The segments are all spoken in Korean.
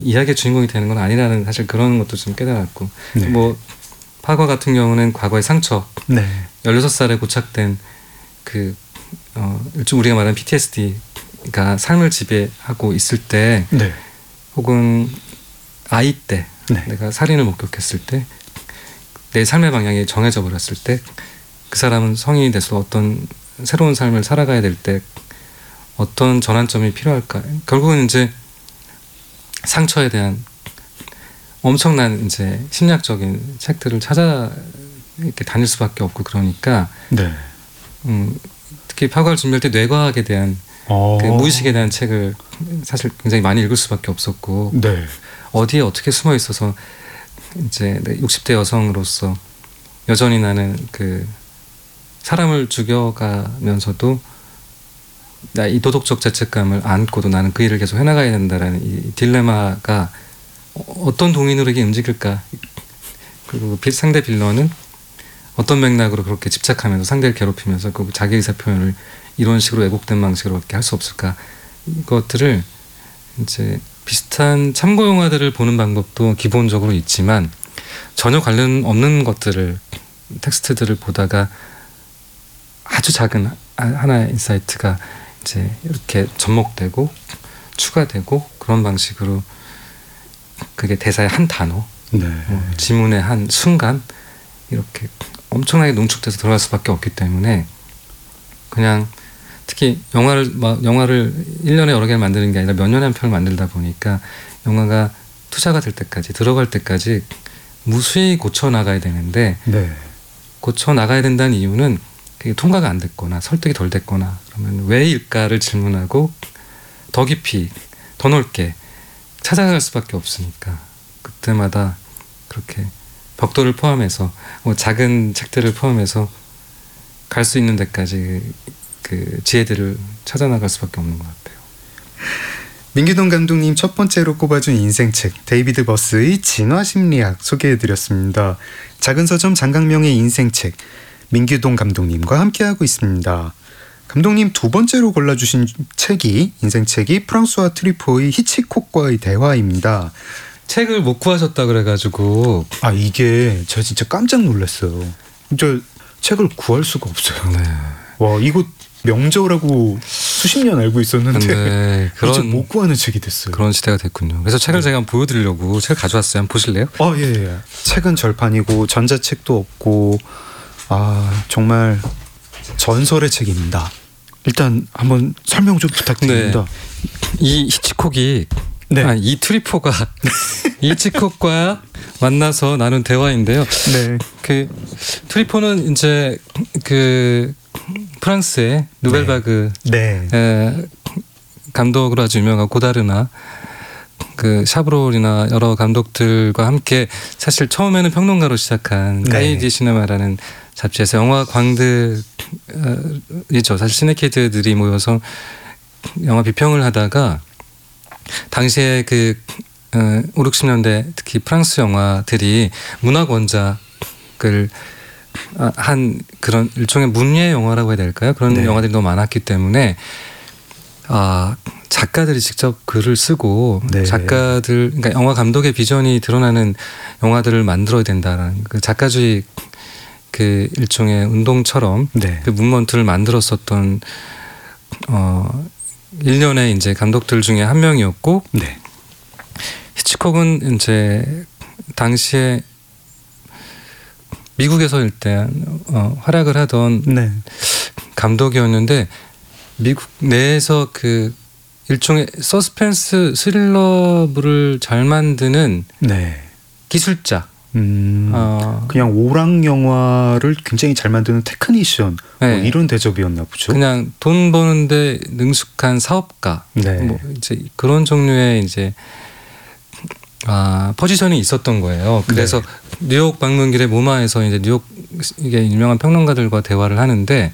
이야기의 주인공이 되는 건 아니라는 사실 그런 것도 좀 깨달았고 네. 뭐 파과 같은 경우는 과거의 상처, 네. 16살에 고착된 일종 우리가 말하는 PTSD가 삶을 지배하고 있을 때, 네. 혹은 아이 때, 네. 내가 살인을 목격했을 때, 내 삶의 방향이 정해져 버렸을 때, 그 사람은 성인이 돼서 어떤 새로운 삶을 살아가야 될 때 어떤 전환점이 필요할까? 결국은 이제 상처에 대한 엄청난 이제 심리학적인 책들을 찾아 이렇게 다닐 수밖에 없고, 그러니까 네. 특히 파과를 준비할 때 뇌과학에 대한 그 무의식에 대한 책을 사실 굉장히 많이 읽을 수밖에 없었고, 네. 어디에 어떻게 숨어 있어서 이제 60대 여성으로서 여전히 나는 그 사람을 죽여가면서도 나 이 도덕적 죄책감을 안고도 나는 그 일을 계속 해나가야 된다라는 이 딜레마가 어떤 동인으로에게 움직일까, 그리고 상대 빌런은 어떤 맥락으로 그렇게 집착하면서 상대를 괴롭히면서 그 자기 의사 표현을 이런 식으로 왜곡된 방식으로 이렇게 할 수 없을까, 이것들을 이제 비슷한 참고 영화들을 보는 방법도 기본적으로 있지만 전혀 관련 없는 것들을, 텍스트들을 보다가 아주 작은 하나의 인사이트가 이제 이렇게 접목되고 추가되고, 그런 방식으로 그게 대사의 한 단어, 네. 지문의 한 순간 이렇게 엄청나게 농축돼서 들어갈 수밖에 없기 때문에, 그냥 특히 영화를 1년에 여러 개를 만드는 게 아니라 몇 년에 한 편을 만들다 보니까 영화가 투자가 될 때까지, 들어갈 때까지 무수히 고쳐 나가야 되는데, 네. 고쳐 나가야 된다는 이유는 그게 통과가 안 됐거나 설득이 덜 됐거나 그러면 왜일까를 질문하고 더 깊이 더 넓게 찾아갈 수밖에 없으니까, 그때마다 그렇게 벽돌을 포함해서 작은 책들을 포함해서 갈 수 있는 데까지 그 지혜들을 찾아 나갈 수밖에 없는 것 같아요. 민규동 감독님 첫 번째로 꼽아준 인생책, 데이비드 버스의 진화심리학 소개해드렸습니다. 작은 서점 장강명의 인생책, 민규동 감독님과 함께하고 있습니다. 감독님 두 번째로 골라주신 책이, 인생책이 프랑수와 트리포의 히치콕과의 대화입니다. 책을 못 구하셨다 그래가지고. 이게 제가 진짜 깜짝 놀랐어요. 진짜 책을 구할 수가 없어요. 네. 와, 이거 명저라고 수십 년 알고 있었는데 이제 못 구하는 책이 됐어요. 그런 시대가 됐군요. 그래서 책을 제가 한번 보여드리려고 책을 가져왔어요. 한번 보실래요? 예. 책은 절판이고 전자책도 없고 정말 전설의 책입니다. 일단 한번 설명 좀 부탁드립니다. 네. 이 히치콕이 이 트리포가 히치콕과 만나서 나눈 대화인데요. 네. 그 트리포는 이제 그 프랑스의 누벨바그 감독으로 아주 유명한 고다르나 그 샤브롤이나 여러 감독들과 함께 사실 처음에는 평론가로 시작한 까이디 시네마라는 잡지에서 영화 광들이죠. 사실 시네키드들이 모여서 영화 비평을 하다가 당시에 그 5, 60년대 특히 프랑스 영화들이 문학 원작을 한 그런 일종의 문예 영화라고 해야 될까요? 그런 영화들이 너무 많았기 때문에 작가들이 직접 글을 쓰고 작가들, 그러니까 영화 감독의 비전이 드러나는 영화들을 만들어야 된다라는 그 작가주의 그 일종의 운동처럼 그 문먼트를 만들었었던 일련의 이제 감독들 중에 한 명이었고, 히치콕은 이제 당시에 미국에서 일단 활약을 하던 감독이었는데, 미국 내에서 그 일종의 서스펜스 스릴러물을 잘 만드는 기술자, 그냥 오락 영화를 굉장히 잘 만드는 테크니션, 이런 대접이었나 보죠. 그냥 돈 버는데 능숙한 사업가, 뭐 이제 그런 종류의 이제 포지션이 있었던 거예요. 그래서 뉴욕 방문 길에 모마에서 이제 뉴욕 이게 유명한 평론가들과 대화를 하는데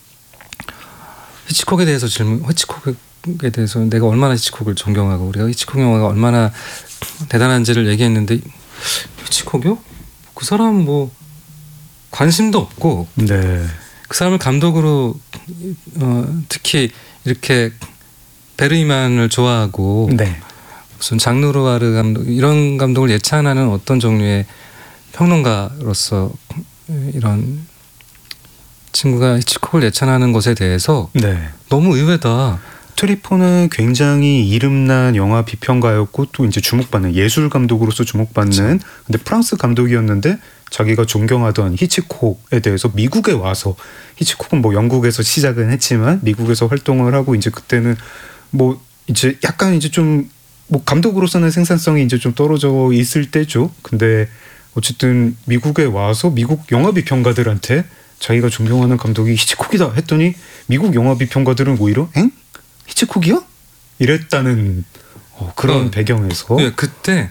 히치콕에 대해서 히치콕에 대해서 내가 얼마나 히치콕을 존경하고 우리가 히치콕 영화가 얼마나 대단한지를 얘기했는데, 히치콕이요? 그 사람 뭐 관심도 없고 그 사람을 감독으로 특히 이렇게 베르이만을 좋아하고 무슨 장르르와르 감독 이런 감독을 예찬하는 어떤 종류의 평론가로서 이런 친구가 히치콕을 예찬하는 것에 대해서 네. 너무 의외다. 트리포는 굉장히 이름난 영화 비평가였고 또 이제 주목받는 예술 감독으로서 주목받는 근데 프랑스 감독이었는데 자기가 존경하던 히치콕에 대해서 미국에 와서 히치콕은 뭐 영국에서 시작은 했지만 미국에서 활동을 하고 이제 그때는 뭐 이제 약간 이제 좀 뭐 감독으로서는 생산성이 이제 좀 떨어져 있을 때죠. 근데 어쨌든 미국에 와서 미국 영화 비평가들한테 자기가 존경하는 감독이 히치콕이다 했더니 미국 영화 비평가들은 오히려 엥? 히치콕이요? 이랬다는 그런 배경에서 네, 그때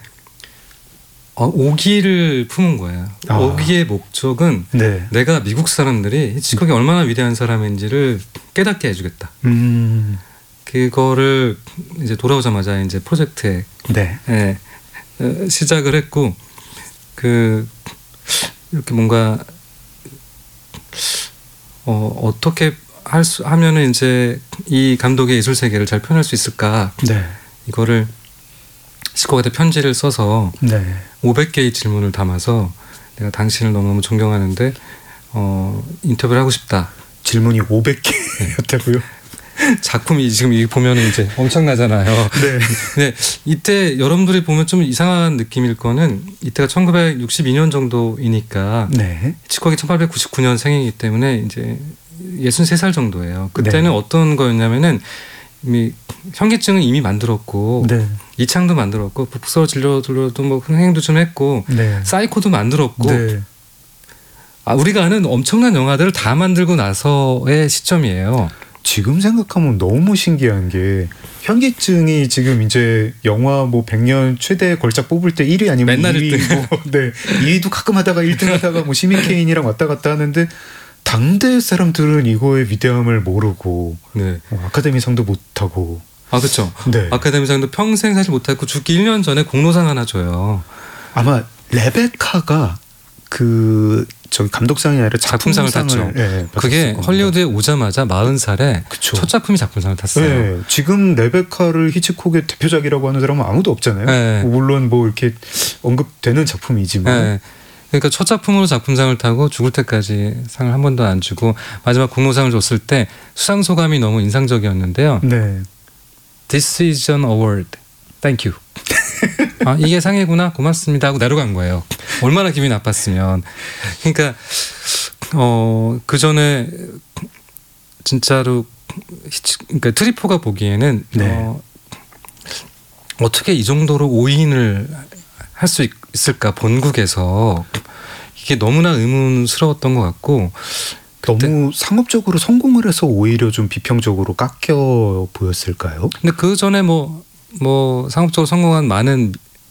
오기를 품은 거예요. 아. 오기의 목적은 네. 내가 미국 사람들이 히치콕이 얼마나 위대한 사람인지를 깨닫게 해주겠다. 그거를 이제 돌아오자마자 이제 프로젝트에 네. 시작을 했고 이렇게 뭔가 어떻게 하면은 이제 이 감독의 예술 세계를 잘 표현할 수 있을까? 네. 이거를 히치콕한테 편지를 써서 네. 500개의 질문을 담아서 내가 당신을 너무너무 존경하는데 인터뷰를 하고 싶다. 질문이 500개였다고요? 작품이 지금 이 보면은 이제 엄청나잖아요. 네. 근데 이때 여러분들이 보면 좀 이상한 느낌일 거는 이때가 1962년 정도이니까 네. 히치콕이 1899년 생이기 때문에 이제 63살 정도예요. 그때는 네. 어떤 거였냐면은 이미 현기증은 이미 만들었고 네. 이창도 만들었고 북서로 진료들도 뭐 흥행도 좀 했고 네. 사이코도 만들었고 네. 우리가 아는 엄청난 영화들을 다 만들고 나서의 시점이에요. 지금 생각하면 너무 신기한 게 현기증이 지금 이제 영화 뭐 100년 최대 걸작 뽑을 때 1위 아니면 맨날 2위 1등. 뭐 네. 2위도 가끔 하다가 1등 하다가 뭐 시민 케인이랑 왔다 갔다 하는데 당대 사람들은 이거의 위대함을 모르고 네. 아카데미상도 못 하고 그렇죠. 네. 아카데미상도 평생 사실 못하고 죽기 1년 전에 공로상 하나 줘요. 아마 레베카가 저기 감독상이 아니라 작품상을 탔죠. 네, 그게 받았을 헐리우드에 오자마자 40살에 그쵸. 첫 작품이 작품상을 탔어요. 네, 지금 레베카를 히치콕의 대표작이라고 하는 사람은 아무도 없잖아요. 네. 물론 뭐 이렇게 언급되는 작품이지만 네. 그러니까 첫 작품으로 작품상을 타고 죽을 때까지 상을 한 번도 안 주고 마지막 공로상을 줬을 때 수상 소감이 너무 인상적이었는데요. 네. This is an award. Thank you. 이게 상이구나. 고맙습니다 하고 내려간 거예요. 얼마나 기분이 나빴으면. 그러니까 그 전에 진짜로 그러니까 트리포가 보기에는 네. 어떻게 이 정도로 오인을 할 수 있을까 본국에서 이게 너무나 의문스러웠던 것 같고 너무 상업적으로 성공을 해서 오히려 좀 비평적으로 깎여 보였을까요? 근데 그 전에 뭐 상업적으로 성공한 많은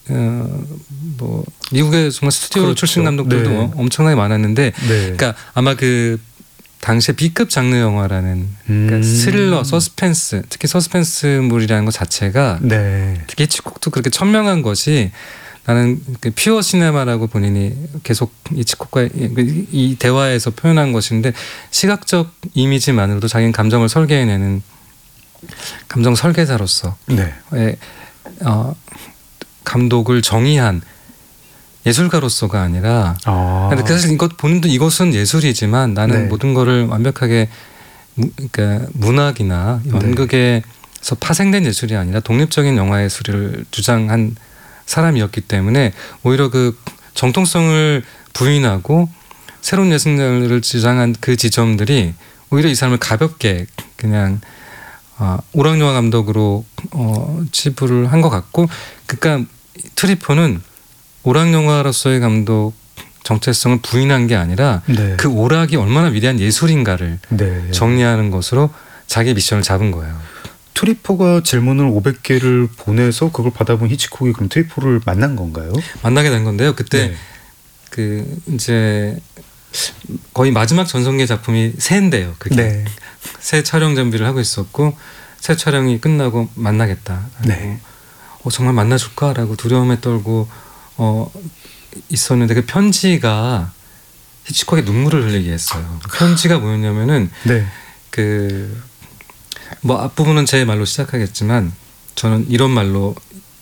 뭐 미국의 정말 스튜디오 그렇죠. 출신 감독들도 네. 엄청나게 많았는데 네. 그러니까 아마 그 당시에 B급 장르 영화라는 그러니까 스릴러, 서스펜스, 특히 서스펜스물이라는 것 자체가 네. 특히 히치콕도 그렇게 천명한 것이 나는 그 퓨어 시네마라고 본인이 계속 히치콕과 이 대화에서 표현한 것인데 시각적 이미지만으로도 자기는 감정을 설계해내는 감정 설계자로서 네. 감독을 정의한 예술가로서가 아니라 근데 사실 이것은 예술이지만 나는 네. 모든 거를 완벽하게 그러니까 문학이나 연극에서 파생된 예술이 아니라 독립적인 영화 예술을 주장한 사람이었기 때문에 오히려 그 정통성을 부인하고 새로운 예술을 주장한 그 지점들이 오히려 이 사람을 가볍게 그냥 오락영화 감독으로 치부를 한 것 같고 그러니까 트리포는 오락영화로서의 감독 정체성을 부인한 게 아니라 네. 그 오락이 얼마나 위대한 예술인가를 네. 정리하는 것으로 자기 미션을 잡은 거예요. 트리포가 질문을 500개를 보내서 그걸 받아본 히치콕이 그럼 트리포를 만난 건가요? 만나게 된 건데요. 그때 네. 그 이제 거의 마지막 전성기 작품이 새인데요. 그게 네. 새 촬영 준비를 하고 있었고 새 촬영이 끝나고 만나겠다. 네. 정말 만나줄까라고 두려움에 떨고 있었는데 그 편지가 히치콕의 눈물을 흘리게 했어요. 그 편지가 뭐였냐면은 네. 뭐 앞부분은 제 말로 시작하겠지만 저는 이런 말로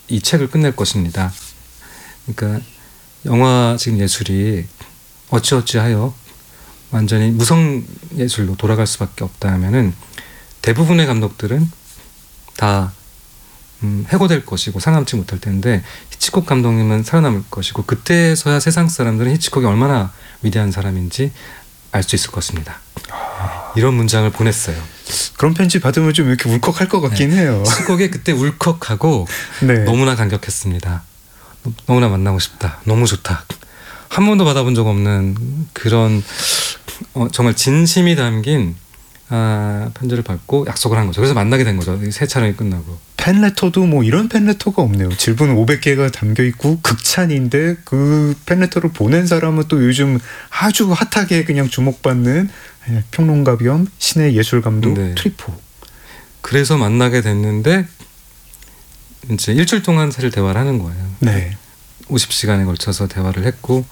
이 책을 끝낼 것입니다. 그러니까 영화 지금 예술이 어찌어찌하여 완전히 무성 예술로 돌아갈 수밖에 없다 하면은 대부분의 감독들은 다 해고될 것이고 살아남지 못할 텐데 히치콕 감독님은 살아남을 것이고 그때서야 세상 사람들은 히치콕이 얼마나 위대한 사람인지 알 수 있을 것입니다. 이런 문장을 보냈어요. 그런 편지 받으면 좀 이렇게 울컥할 것 같긴 해요. 히치콕이 그때 울컥하고 네. 너무나 감격했습니다. 너무나 만나고 싶다. 너무 좋다. 한 번도 받아본 적 없는 그런 정말 진심이 담긴 편지를 받고 약속을 한 거죠. 그래서 만나게 된 거죠. 새 촬영이 끝나고. 팬레터도 뭐 이런 팬레터가 없네요. 질문 500개가 담겨 있고 극찬인데 그 팬레터를 보낸 사람은 또 요즘 아주 핫하게 그냥 주목받는 평론가 겸 신의 예술 감독 네. 트리포. 그래서 만나게 됐는데 이제 일주일 동안 사실 대화를 하는 거예요. 네. 50시간에 걸쳐서 대화를 했고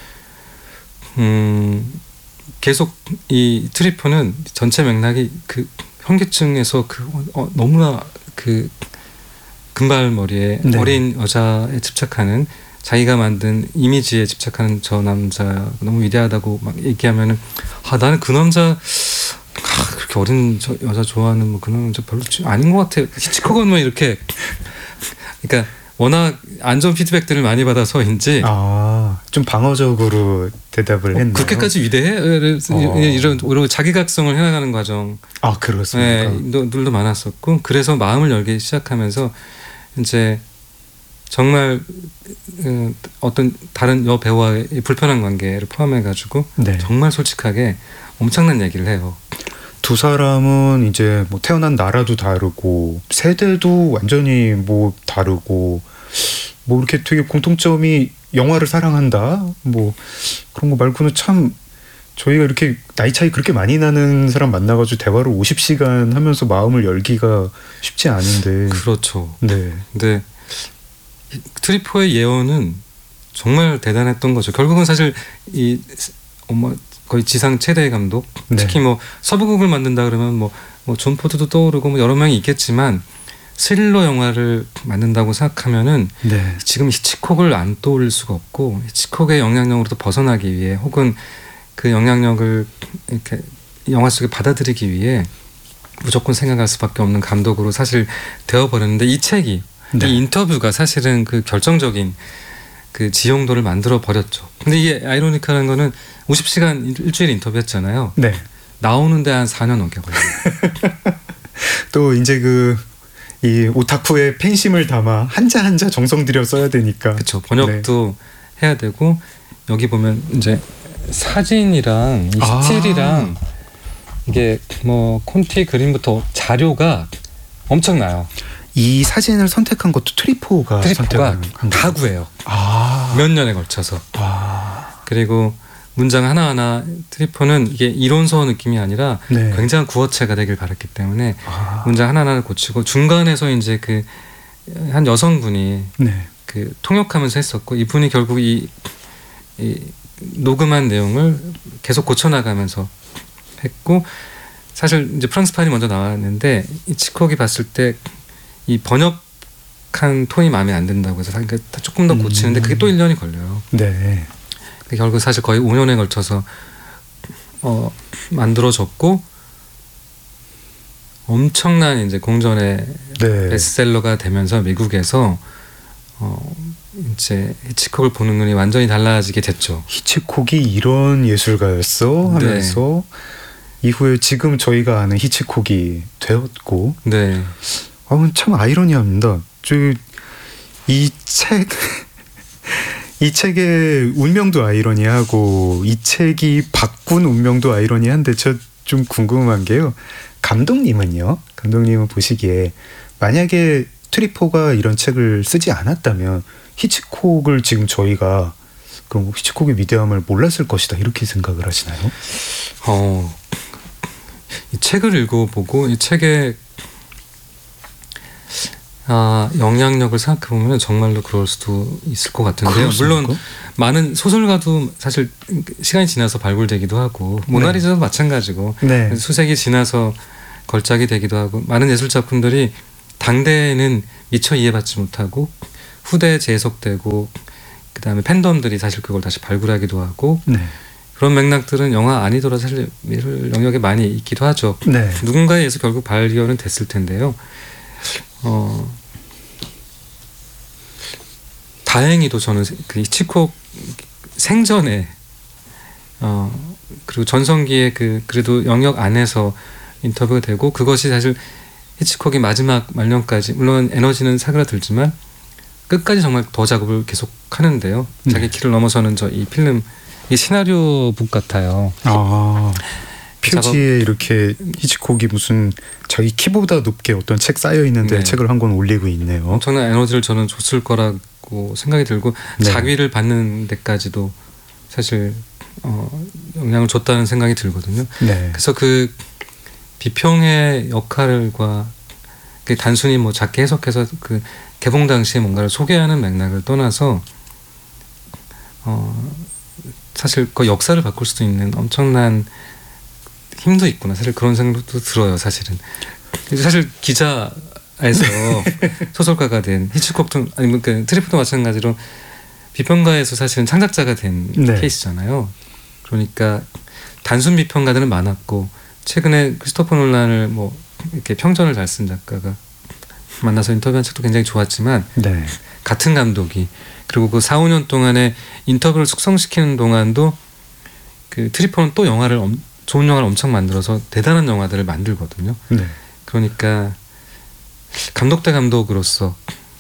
계속 이 트리포는 전체 맥락이 그 현기증에서 너무나 그 금발머리에 네. 어린 여자에 집착하는 자기가 만든 이미지에 집착하는 저 남자 너무 위대하다고 막 얘기하면은 나는 그 남자 그렇게 어린 여자 좋아하는 뭐 그런 남자 별로 아닌 것 같아. 히치콕은 뭐 이렇게 그러니까 워낙 안 좋은 피드백들을 많이 받아서인지 좀 방어적으로 대답을 했나요? 그렇게까지 위대해? 이런 자기각성을 해나가는 과정. 그렇습니까? 늘도 많았었고 그래서 마음을 열기 시작하면서 이제 정말 어떤 다른 여배우와의 불편한 관계를 포함해가지고 네. 정말 솔직하게 엄청난 얘기를 해요. 두 사람은 이제 뭐 태어난 나라도 다르고 세대도 완전히 뭐 다르고 뭐 이렇게 되게 공통점이 영화를 사랑한다 뭐 그런 거 말고는 참 저희가 이렇게 나이 차이 그렇게 많이 나는 사람 만나가지고 대화를 50시간 하면서 마음을 열기가 쉽지 않은데. 그렇죠. 네. 근데 트리포의 예언은 정말 대단했던 거죠. 결국은 사실 이 거의 지상 최대의 감독, 네. 특히 뭐 서부극을 만든다 그러면 뭐 존 포드도 떠오르고 뭐 여러 명이 있겠지만 스릴러 영화를 만든다고 생각하면은 네. 지금 히치콕을 안 떠올릴 수가 없고 히치콕의 영향력으로부터 벗어나기 위해 혹은 그 영향력을 이렇게 영화 속에 받아들이기 위해 무조건 생각할 수밖에 없는 감독으로 사실 되어버렸는데 이 책이 네. 이 인터뷰가 사실은 그 결정적인 그 지용도를 만들어 버렸죠. 근데 이게 아이러니컬한 거는 50시간 일주일 인터뷰했잖아요. 네. 나오는데 한 4년 넘게 걸려요. 또 이제 이 오타쿠의 팬심을 담아 한자 한자 정성 들여 써야 되니까. 그렇죠. 번역도 해야 되고 여기 보면 이제 사진이랑 이 스틸이랑 이게 뭐 콘티 그림부터 자료가 엄청나요. 이 사진을 선택한 것도 트리포가 선택한 가구예요. 몇 년에 걸쳐서. 그리고 문장 하나하나 트리포는 이게 이론서 느낌이 아니라 네. 굉장한 구어체가 되길 바랐기 때문에 문장 하나하나를 고치고 중간에서 이제 그 한 여성분이 네. 그 통역하면서 했었고 이분이 결국 이 녹음한 내용을 계속 고쳐나가면서 했고 사실 이제 프랑스 파일이 먼저 나왔는데 히치콕이 봤을 때 이 번역한 톤이 마음에 안 든다고 해서 그러니까 조금 더 고치는데 그게 또 1년이 걸려요. 네. 결국 사실 거의 5년에 걸쳐서 만들어졌고 엄청난 이제 공전의 베스트셀러가 되면서 미국에서 이제 히치콕을 보는 눈이 완전히 달라지게 됐죠. 히치콕이 이런 예술가였어 하면서 이후에 지금 저희가 아는 히치콕이 되었고. 네. 참 아이러니합니다. 이 책의 운명도 아이러니하고 이 책이 바꾼 운명도 아이러니한데 저 좀 궁금한 게요. 감독님은 보시기에 만약에 트리포가 이런 책을 쓰지 않았다면 히치콕을 지금 저희가 그럼 히치콕의 위대함을 몰랐을 것이다 이렇게 생각을 하시나요? 이 책을 읽어보고 이 책의 영향력을 생각해보면 정말로 그럴 수도 있을 것 같은데요. 물론 많은 소설가도 사실 시간이 지나서 발굴되기도 하고 모나리자도 마찬가지고 수세기 지나서 걸작이 되기도 하고 많은 예술 작품들이 당대에는 미처 이해받지 못하고 후대에 재해석되고 그다음에 팬덤들이 사실 그걸 다시 발굴하기도 하고 네. 그런 맥락들은 영화 아니더라도 사실 미술 영역에 많이 있기도 하죠. 네. 누군가에 의해서 결국 발견은 됐을 텐데요. 다행히도 저는 그 히치콕 생전에 그리고 전성기에 그래도 영역 안에서 인터뷰가 되고 그것이 사실 히치콕이 마지막 말년까지 물론 에너지는 사그라들지만 끝까지 정말 더 작업을 계속 하는데요. 자기 키를 넘어서는 이 필름 이 시나리오북 같아요. 아, 표지에 작업- 이렇게 히치콕이 무슨 자기 키보다 높게 어떤 책 쌓여 있는데 네. 책을 한 권 올리고 있네요. 엄청난 에너지를 저는 줬을 거라고 생각이 들고 네. 자귀를 받는 데까지도 사실 영향을 줬다는 생각이 들거든요. 네. 그래서 그 비평의 역할과 단순히 뭐 작게 해석해서 그 개봉 당시에 뭔가를 소개하는 맥락을 떠나서 사실 그 역사를 바꿀 수도 있는 엄청난 힘도 있구나. 사실 그런 생각도 들어요. 사실은 사실 기자에서 소설가가 된 히치콕도 아니면 그 트리프도 마찬가지로 비평가에서 사실은 창작자가 된 네. 케이스잖아요. 그러니까 단순 비평가들은 많았고 최근에 크리스토퍼 놀란을 뭐 이렇게 평전을 잘 쓴 작가가 만나서 인터뷰한 책도 굉장히 좋았지만 네. 같은 감독이 그리고 그 4, 5년 동안에 인터뷰를 숙성시키는 동안도 그 트리퍼는 또 좋은 영화를 엄청 만들어서 대단한 영화들을 만들거든요. 네. 그러니까 감독 대 감독으로서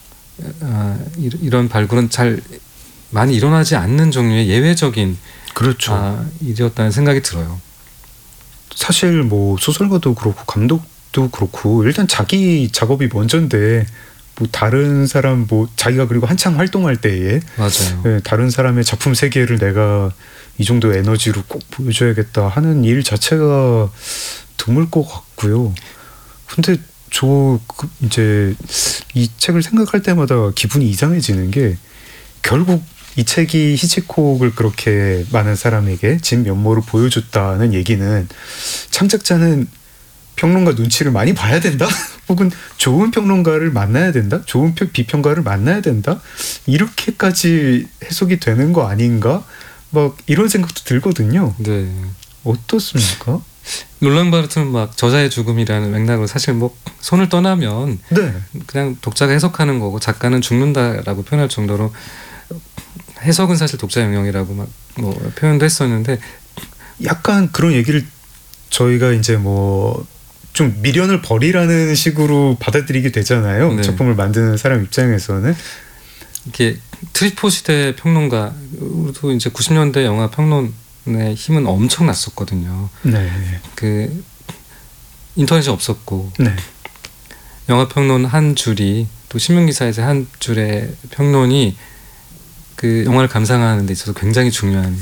이런 발굴은 잘 많이 일어나지 않는 종류의 예외적인 그렇죠. 일이었다는 생각이 들어요. 사실 뭐 소설가도 그렇고 감독도 그렇고 일단 자기 작업이 먼저인데 뭐 다른 사람 뭐 자기가 그리고 한창 활동할 때에 맞아요. 네, 다른 사람의 작품 세계를 내가 이 정도 에너지로 꼭 보여줘야겠다 하는 일 자체가 드물 것 같고요. 근데 이제 이 책을 생각할 때마다 기분이 이상해지는 게 결국 이 책이 히치콕을 그렇게 많은 사람에게 진 면모를 보여줬다는 얘기는 창작자는 평론가 눈치를 많이 봐야 된다? 혹은 좋은 평론가를 만나야 된다? 좋은 비평가를 만나야 된다? 이렇게까지 해석이 되는 거 아닌가? 막 이런 생각도 들거든요. 네. 어떻습니까? 롤랑 바르트는 막 저자의 죽음이라는 맥락으로 사실 뭐 손을 떠나면 네. 그냥 독자가 해석하는 거고 작가는 죽는다라고 표현할 정도로 해석은 사실 독자 영역이라고 막 뭐 표현도 했었는데 약간 그런 얘기를 저희가 이제 뭐 좀 미련을 버리라는 식으로 받아들이게 되잖아요. 네. 작품을 만드는 사람 입장에서는. 이렇게 트리포 시대 평론가도 이제 90년대 영화 평론의 힘은 엄청났었거든요. 네. 그 인터넷이 없었고 네. 영화 평론 한 줄이 또 신문 기사에서 한 줄의 평론이 그 영화를 감상하는 데 있어서 굉장히 중요한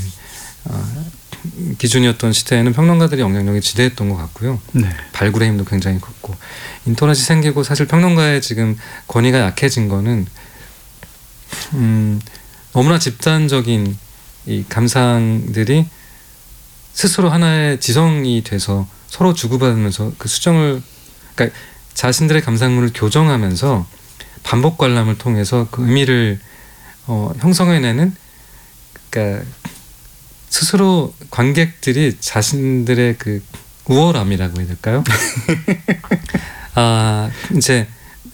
기준이었던 시대에는 평론가들이 영향력이 지대했던 것 같고요. 네. 발굴의 힘도 굉장히 컸고 인터넷이 생기고 사실 평론가의 지금 권위가 약해진 거는 너무나 집단적인 이 감상들이 스스로 하나의 지성이 돼서 서로 주고받으면서 그 수정을 그러니까 자신들의 감상문을 교정하면서 반복 관람을 통해서 그 의미를 형성해내는 그러니까 스스로 관객들이 자신들의 그 우월함이라고 해야 될까요? 이제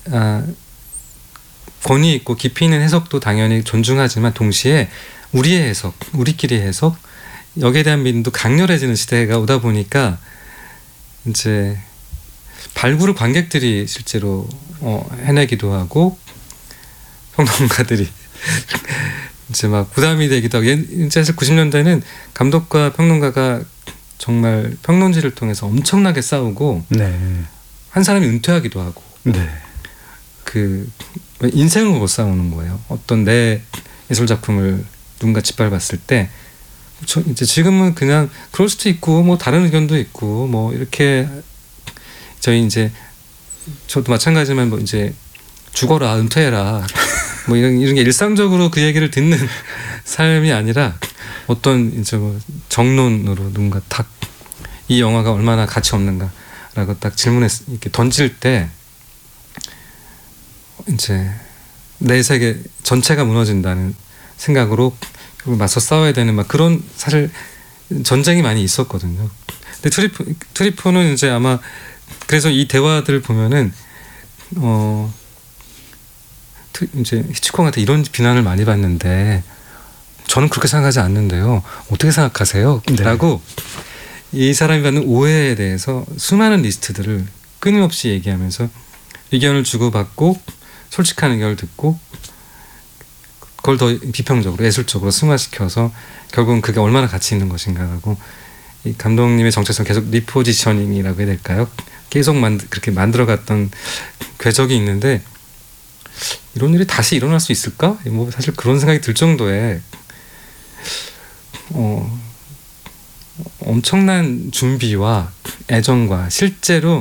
권위 있고 깊이 있는 해석도 당연히 존중하지만 동시에 우리의 해석, 우리끼리의 해석 여기에 대한 믿음도 강렬해지는 시대가 오다 보니까 이제 발굴을 관객들이 실제로 해내기도 하고 평론가들이 이제 막 부담이 되기도 하고 사실 90년대는 감독과 평론가가 정말 평론지를 통해서 엄청나게 싸우고 네. 한 사람이 은퇴하기도 하고 네. 그 인생을 걸고 싸우는 거예요. 어떤 내 예술 작품을 누군가 짓밟았을 때 이제 지금은 그냥 그럴 수도 있고 뭐 다른 의견도 있고 뭐 이렇게 저희 이제 저도 마찬가지지만 뭐 이제 죽어라 은퇴해라 뭐 이런 게 일상적으로 그 얘기를 듣는 삶이 아니라 어떤 이제 뭐 정론으로 누군가 탁 이 영화가 얼마나 가치 없는가라고 딱 질문에 이렇게 던질 때 이제 내 세계 전체가 무너진다는 생각으로 결국 맞서 싸워야 되는 막 그런 사실 전쟁이 많이 있었거든요. 근데 트리포는 이제 아마 그래서 이 대화들 보면은 이제 히치콕한테 이런 비난을 많이 받는데 저는 그렇게 생각하지 않는데요. 어떻게 생각하세요? 네. 라고 이 사람이 받는 오해에 대해서 수많은 리스트들을 끊임없이 얘기하면서 의견을 주고받고 솔직한 의견을 듣고 그걸 더 비평적으로 예술적으로 승화시켜서 결국은 그게 얼마나 가치 있는 것인가 하고 이 감독님의 정체성 계속 리포지셔닝이라고 해야 될까요? 계속 그렇게 만들어갔던 궤적이 있는데 이런 일이 다시 일어날 수 있을까? 뭐 사실 그런 생각이 들 정도의 엄청난 준비와 애정과 실제로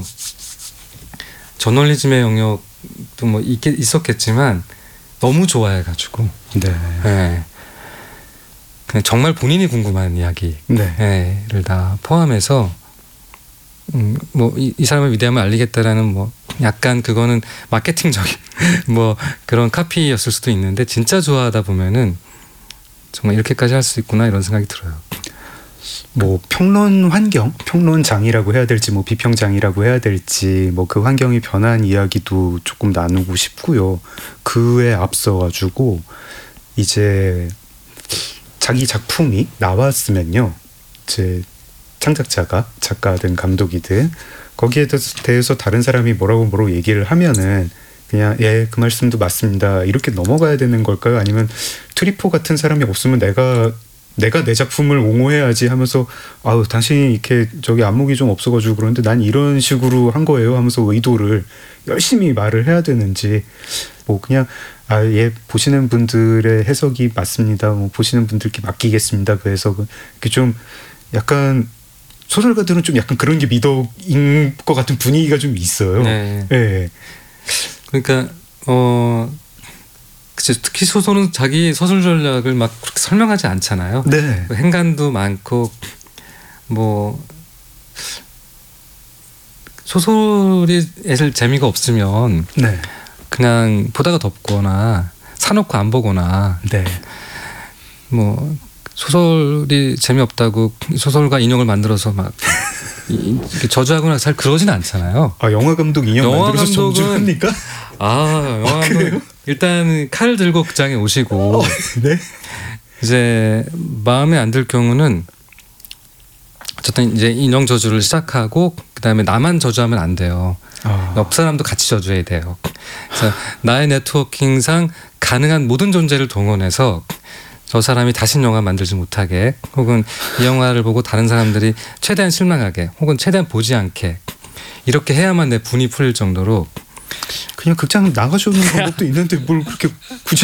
저널리즘의 영역도 뭐 있었겠지만 너무 좋아해가지고 네. 네. 그냥 정말 본인이 궁금한 이야기를 네. 다 포함해서 뭐 이 사람을 위대함을 알리겠다라는 뭐 약간 그거는 마케팅적인 뭐 그런 카피였을 수도 있는데 진짜 좋아하다 보면은 정말 이렇게까지 할 수 있구나 이런 생각이 들어요. 뭐 평론 환경, 평론장이라고 해야 될지 뭐 비평장이라고 해야 될지 뭐 그 환경이 변한 이야기도 조금 나누고 싶고요. 그에 앞서 가지고 이제 자기 작품이 나왔으면요. 이제 창작자가 작가든 감독이든 거기에 대해서 다른 사람이 뭐라고 얘기를 하면은 그냥 예, 그 말씀도 맞습니다. 이렇게 넘어가야 되는 걸까요? 아니면 트리포 같은 사람이 없으면 내가 내 작품을 옹호해야지 하면서 아우 당신이 이렇게 저기 안목이 좀 없어가지고 그런데 난 이런 식으로 한 거예요 하면서 의도를 열심히 말을 해야 되는지 뭐 그냥 아 예 보시는 분들의 해석이 맞습니다. 뭐 보시는 분들께 맡기겠습니다. 그 해석은 이렇게 좀 약간 소설가들은 좀 약간 그런 게 미덕인 것 같은 분위기가 좀 있어요. 네. 네. 그러니까 특히 소설은 자기 서술 전략을 막 그렇게 설명하지 않잖아요. 네. 행간도 많고 뭐 소설이 애들 재미가 없으면 네. 그냥 보다가 덮거나 사놓고 안 보거나 네. 뭐 소설이 재미없다고 소설가 인형을 만들어서 막 이렇게 저주하거나 잘 그러진 않잖아요. 아 영화 감독 인형 영화 만들어서 저주합니까? 영화 감독 일단 칼 들고 극장에 오시고 네. 이제 마음에 안 들 경우는 어쨌든 이제 인형 저주를 시작하고 그다음에 나만 저주하면 안 돼요. 옆 사람도 같이 저주해야 돼요. 그래서 나의 네트워킹상 가능한 모든 존재를 동원해서 저 사람이 다신 영화 만들지 못하게 혹은 이 영화를 보고 다른 사람들이 최대한 실망하게 혹은 최대한 보지 않게 이렇게 해야만 내 분이 풀릴 정도로 그냥 극장 나가주는 방법도 있는데 뭘 그렇게 굳이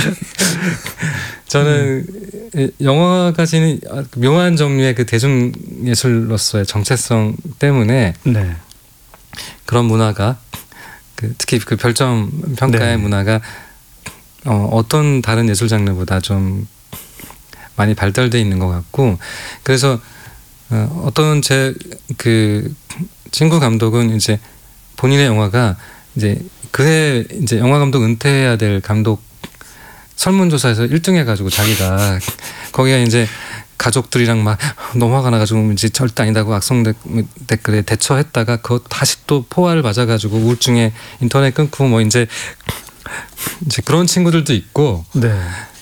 저는 영화가 가지는 묘한 종류의 그 대중예술로서의 정체성 때문에 네. 그런 문화가 특히 그 별점 평가의 네. 문화가 어떤 다른 예술 장르보다 좀 많이 발달돼 있는 것 같고 그래서 어떤 제 그 친구 감독은 이제 본인의 영화가 이제 그해 이제 영화 감독 은퇴해야 될 감독 설문조사에서 1등 해가지고 자기가 거기가 이제 가족들이랑 막 너무 화가 나가지고 이제 절대 아니다고 악성 댓글에 대처했다가 그거 다시 또 포화를 맞아가지고 우울증에 인터넷 끊고 뭐 이제 그런 친구들도 있고 네.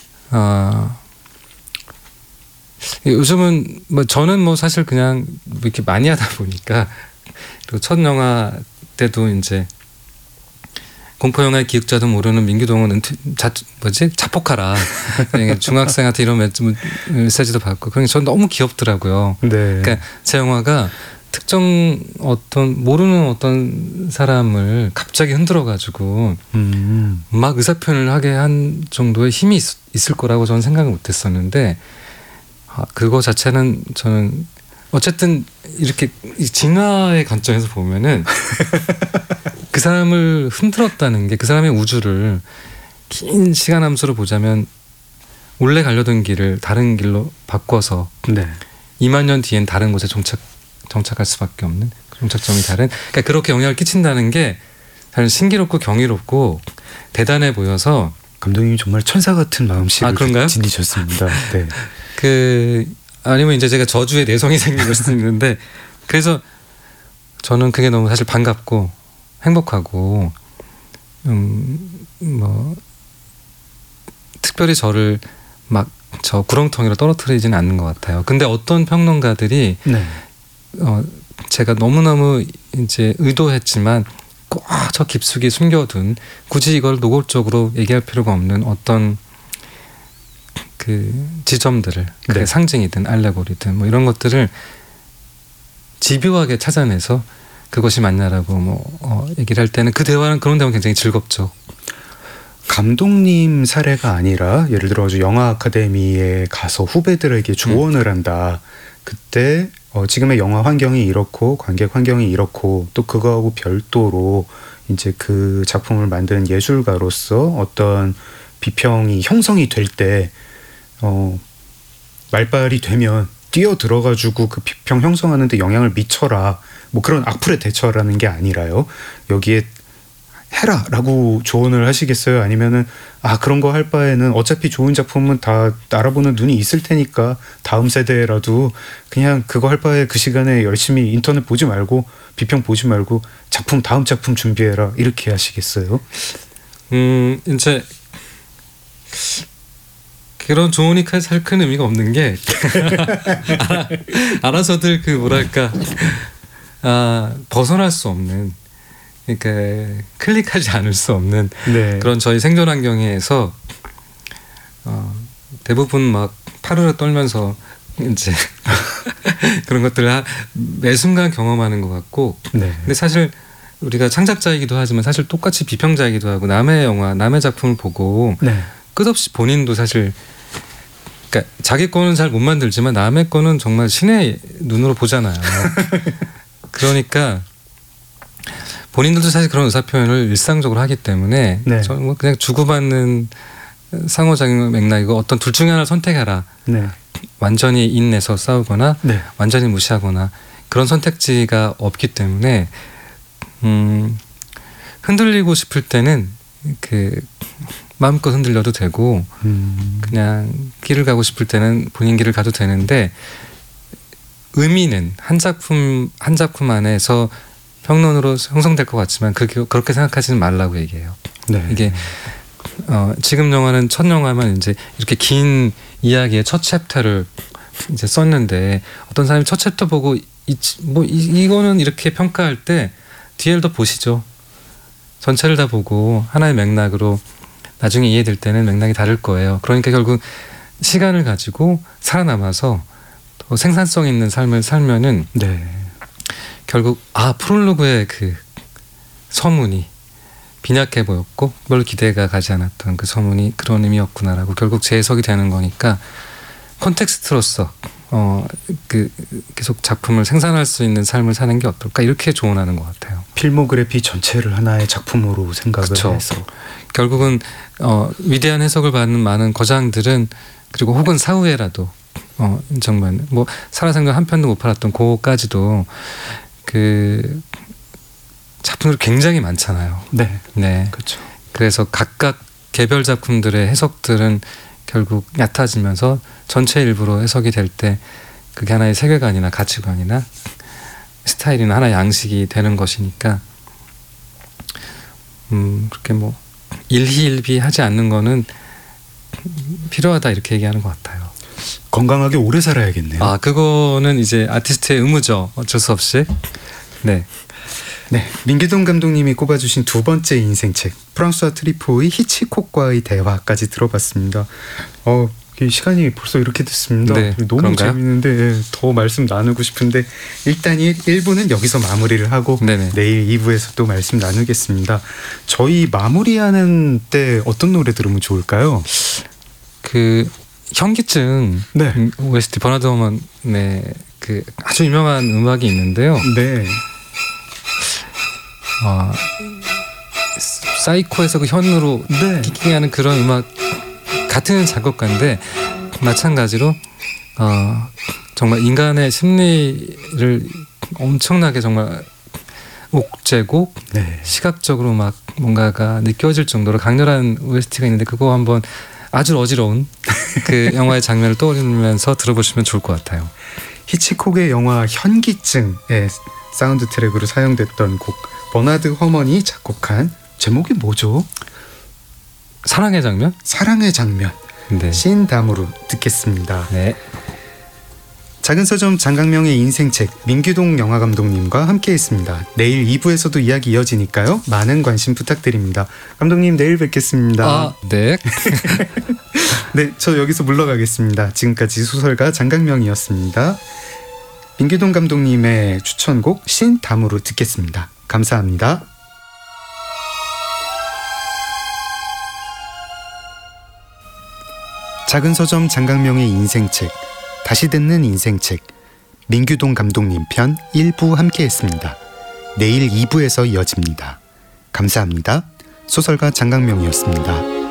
요즘은 뭐 저는 뭐 사실 그냥 뭐 이렇게 많이 하다 보니까 그리고 첫 영화 때도 이제 공포 영화의 기획자도 모르는 민규동은 자폭하라 중학생한테 이런 메시지도 받고 그러니까 전 너무 귀엽더라고요. 네. 그러니까 제 영화가 특정 모르는 어떤 사람을 갑자기 흔들어 가지고 막 의사 표현을 하게 한 정도의 힘이 있을 거라고 저는 생각을 못했었는데 그거 자체는 저는 어쨌든 이렇게 진화의 관점에서 보면은 그 사람을 흔들었다는 게 그 사람의 우주를 긴 시간 함수로 보자면 원래 가려던 길을 다른 길로 바꿔서 네. 2만 년 뒤엔 다른 곳에 정착할 수밖에 없는 정착점이 다른 그러니까 그렇게 영향을 끼친다는 게 사실 신기롭고 경이롭고 대단해 보여서 감독님이 정말 천사 같은 마음씨를 아, 그런가요? 지니셨습니다. 네. 아니면 이제 제가 저주의 내성이 생긴 걸 수도 있는데 그래서 저는 그게 너무 사실 반갑고 행복하고 뭐 특별히 저를 막 저 구렁텅이로 떨어뜨리지는 않는 것 같아요. 근데 어떤 평론가들이 네. 제가 너무너무 이제 의도했지만 꼭 저 깊숙이 숨겨둔 굳이 이걸 노골적으로 얘기할 필요가 없는 어떤 그 지점들을 그게 네. 상징이든 알레고리든 뭐 이런 것들을 집요하게 찾아내서 그것이 맞냐라고 얘기를 할 때는 그 대화는 그런 대화는 굉장히 즐겁죠. 감독님 사례가 아니라 예를 들어 영화 아카데미에 가서 후배들에게 조언을 한다. 그때 지금의 영화 환경이 이렇고 관객 환경이 이렇고 또 그거하고 별도로 이제 그 작품을 만든 예술가로서 어떤 비평이 형성이 될 때 말발이 되면 뛰어 들어가지고 그 비평 형성하는데 영향을 미쳐라. 뭐 그런 악플에 대처라는 게 아니라요. 여기에 해라 라고 조언을 하시겠어요? 아니면은 그런 거 할 바에는 어차피 좋은 작품은 다 알아보는 눈이 있을 테니까 다음 세대라도 그냥 그거 할 바에 그 시간에 열심히 인터넷 보지 말고 비평 보지 말고 다음 작품 준비해라 이렇게 하시겠어요? 이제 그런 조언이 살 큰 의미가 없는 게 알아서들 그 뭐랄까 벗어날 수 없는 그러니까 클릭하지 않을 수 없는 네. 그런 저희 생존 환경에서 대부분 막 파르르 떨면서 이제 그런 것들을 매 순간 경험하는 것 같고 네. 근데 사실 우리가 창작자이기도 하지만 사실 똑같이 비평자이기도 하고 남의 영화 남의 작품을 보고 네. 끝없이 본인도 사실 그러니까 자기 거는 잘 못 만들지만 남의 거는 정말 신의 눈으로 보잖아요. 그러니까 본인들도 사실 그런 의사 표현을 일상적으로 하기 때문에 네. 저는 뭐 그냥 주고받는 상호작용 맥락이고 어떤 둘 중에 하나를 선택해라. 네. 완전히 인내서 싸우거나 네. 완전히 무시하거나 그런 선택지가 없기 때문에 흔들리고 싶을 때는 그 마음껏 흔들려도 되고 그냥 길을 가고 싶을 때는 본인 길을 가도 되는데 의미는 한 작품 안에서 평론으로 형성될 것 같지만 그렇게 생각하지는 말라고 얘기해요. 네. 이게 지금 영화는 첫 영화만 이제 이렇게 긴 이야기의 첫 챕터를 이제 썼는데 어떤 사람이 첫 챕터 보고 이거는 이렇게 평가할 때 뒤를 더 보시죠. 전체를 다 보고 하나의 맥락으로 나중에 이해될 때는 맥락이 다를 거예요. 그러니까 결국 시간을 가지고 살아남아서 더 생산성 있는 삶을 살면은 네. 결국 프롤로그의 그 서문이 빈약해 보였고 별로 기대가 가지 않았던 그 서문이 그런 의미였구나라고 결국 재해석이 되는 거니까 콘텍스트로서 그 계속 작품을 생산할 수 있는 삶을 사는 게 어떨까 이렇게 조언하는 것 같아요. 필모그래피 전체를 하나의 작품으로 생각을 그쵸. 해서 결국은 위대한 해석을 받는 많은 거장들은 그리고 혹은 사후에라도 정말 뭐 살아생전 한 편도 못 팔았던 그거까지도 그 작품들이 굉장히 많잖아요. 네. 네. 그렇죠. 그래서 각각 개별 작품들의 해석들은 결국 얕아지면서 전체 일부로 해석이 될 때 그게 하나의 세계관이나 가치관이나 스타일이나 하나의 양식이 되는 것이니까 그렇게 뭐 일희일비하지 않는 거는 필요하다 이렇게 얘기하는 것 같아요. 건강하게 오래 살아야겠네요. 그거는 이제 아티스트의 의무죠. 어쩔 수 없이. 네. 네, 민기동 감독님이 꼽아주신 두 번째 인생책 프랑스와 트리포의 히치콕과의 대화까지 들어봤습니다. 시간이 벌써 이렇게 됐습니다. 네, 너무 그런가요? 재밌는데 더 말씀 나누고 싶은데 일단 1부는 여기서 마무리를 하고 네네. 내일 2부에서 또 말씀 나누겠습니다. 저희 마무리하는 때 어떤 노래 들으면 좋을까요? 그 현기증 네. OST 버나드 허먼의 그 아주 유명한 음악이 있는데요. 네. 사이코에서 그 현으로 네. 킥킹하는 그런 음악 같은 작곡가인데 마찬가지로 정말 인간의 심리를 엄청나게 정말 옥죄고 네. 시각적으로 막 뭔가가 느껴질 정도로 강렬한 OST가 있는데 그거 한번 아주 어지러운 그 영화의 장면을 떠올리면서 들어보시면 좋을 것 같아요. 히치콕의 영화 현기증의 사운드 트랙으로 사용됐던 곡 버나드 허먼이 작곡한 제목이 뭐죠? 사랑의 장면? 사랑의 장면. 네. 신담으로 듣겠습니다. 네. 작은 서점 장강명의 인생책 민규동 영화감독님과 함께했습니다. 내일 2부에서도 이야기 이어지니까요. 많은 관심 부탁드립니다. 감독님 내일 뵙겠습니다. 아, 네. 네, 저 여기서 물러가겠습니다. 지금까지 소설가 장강명이었습니다. 민규동 감독님의 추천곡 신담으로 듣겠습니다. 감사합니다. 작은 서점 장강명의 인생책 다시 듣는 인생책 민규동 감독님 편 1부 함께했습니다. 내일 2부에서 이어집니다. 감사합니다. 소설가 장강명이었습니다.